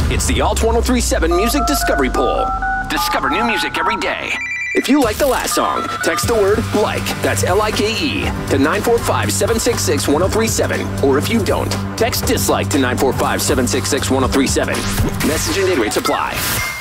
It's the Alt 1037 Music Discovery Poll. Discover new music every day. If you like the last song, text the word LIKE, that's L-I-K-E, to 945-766-1037. Or if you don't, text DISLIKE to 945-766-1037. Message and data rates apply.